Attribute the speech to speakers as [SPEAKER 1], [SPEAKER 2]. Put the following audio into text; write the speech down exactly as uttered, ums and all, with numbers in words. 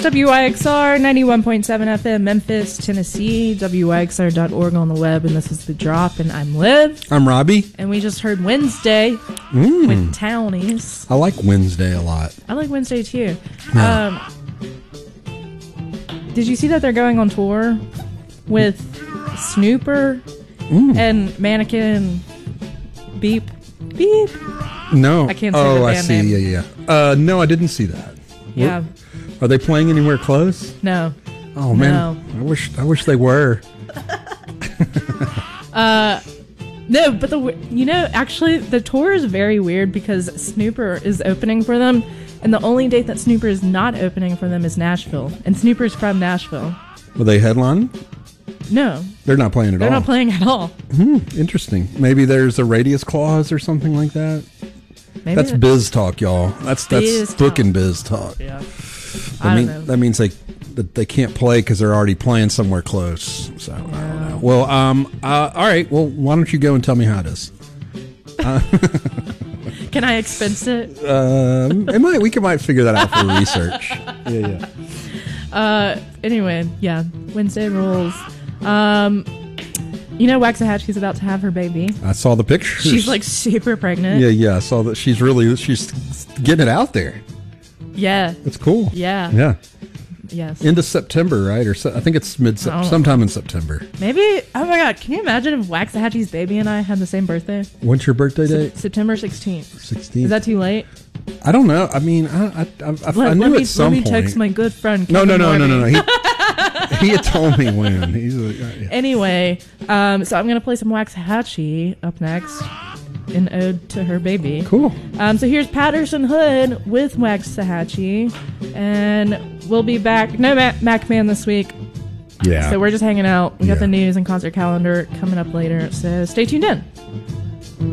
[SPEAKER 1] W Y X R ninety-one point seven F M, Memphis, Tennessee, W Y X R dot org on the web, and this is The Drop, and I'm Liv.
[SPEAKER 2] I'm Robbie.
[SPEAKER 1] And we just heard Wednesday
[SPEAKER 2] mm.
[SPEAKER 1] with Townies.
[SPEAKER 2] I like Wednesday a lot.
[SPEAKER 1] I like Wednesday too.
[SPEAKER 2] Yeah.
[SPEAKER 1] Um, did you see that they're going on tour with Snooper
[SPEAKER 2] mm.
[SPEAKER 1] and Mannequin Beep? Beep?
[SPEAKER 2] No.
[SPEAKER 1] I can't say
[SPEAKER 2] oh,
[SPEAKER 1] the
[SPEAKER 2] I
[SPEAKER 1] band
[SPEAKER 2] see.
[SPEAKER 1] name.
[SPEAKER 2] Yeah, yeah. Uh, no, I didn't see that.
[SPEAKER 1] Yeah.
[SPEAKER 2] What? Are they playing anywhere close?
[SPEAKER 1] No.
[SPEAKER 2] Oh man,
[SPEAKER 1] no.
[SPEAKER 2] I wish I wish they were.
[SPEAKER 1] uh, no, but the you know actually the tour is very weird because Snooper is opening for them, and the only date that Snooper is not opening for them is Nashville, and Snooper's from Nashville.
[SPEAKER 2] Were they headlining?
[SPEAKER 1] No,
[SPEAKER 2] they're not playing at
[SPEAKER 1] they're
[SPEAKER 2] all.
[SPEAKER 1] They're not playing at all.
[SPEAKER 2] Hmm, interesting. Maybe there's a radius clause or something like that.
[SPEAKER 1] Maybe
[SPEAKER 2] that's, that's biz talk, y'all. That's that's booking biz talk.
[SPEAKER 1] Yeah.
[SPEAKER 2] That,
[SPEAKER 1] I
[SPEAKER 2] mean,
[SPEAKER 1] don't know.
[SPEAKER 2] that means they that they can't play because they're already playing somewhere close. So yeah. I don't know. Well, um, uh, all right. Well, why don't you go and tell me how it is? Uh,
[SPEAKER 1] Can I expense it?
[SPEAKER 2] Uh, it might. We can might figure that out for research. Yeah,
[SPEAKER 1] yeah. Uh, anyway, yeah. Wednesday rules. Um, you know, Waxahachie's about to have her baby.
[SPEAKER 2] I saw the pictures.
[SPEAKER 1] She's like super pregnant.
[SPEAKER 2] Yeah, yeah. I saw that. She's really she's getting it out there.
[SPEAKER 1] Yeah.
[SPEAKER 2] It's cool.
[SPEAKER 1] Yeah.
[SPEAKER 2] Yeah.
[SPEAKER 1] Yes.
[SPEAKER 2] Into September, right? Or se- I think it's mid sometime in September.
[SPEAKER 1] Maybe. Oh my God! Can you imagine if Waxahachie's baby and I had the same birthday?
[SPEAKER 2] When's your birthday date?
[SPEAKER 1] Se- September sixteenth.
[SPEAKER 2] Sixteenth.
[SPEAKER 1] Is that too late?
[SPEAKER 2] I don't know. I mean, I I, I,
[SPEAKER 1] let,
[SPEAKER 2] I knew
[SPEAKER 1] let me,
[SPEAKER 2] at some
[SPEAKER 1] let me
[SPEAKER 2] point.
[SPEAKER 1] text my good friend.
[SPEAKER 2] No, no,
[SPEAKER 1] Kevin
[SPEAKER 2] no, no,
[SPEAKER 1] Morby.
[SPEAKER 2] no, no. He, he had told me when. He's like, uh, yeah.
[SPEAKER 1] Anyway, um, so I'm gonna play some Waxahachie up next. An ode to her baby.
[SPEAKER 2] Cool.
[SPEAKER 1] Um, so here's Patterson Hood with Waxahachie, and we'll be back. No Mac, Mac Man this week.
[SPEAKER 2] Yeah.
[SPEAKER 1] So we're just hanging out. We got
[SPEAKER 2] yeah.
[SPEAKER 1] the news and concert calendar coming up later. So stay tuned in.